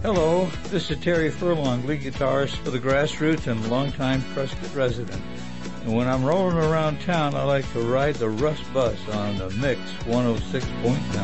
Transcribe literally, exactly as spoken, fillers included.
Hello, this is Terry Furlong, lead guitarist for the Grassroots and longtime Prescott resident. And when I'm rolling around town, I like to ride the Russ Bus on the Mix one oh six point nine.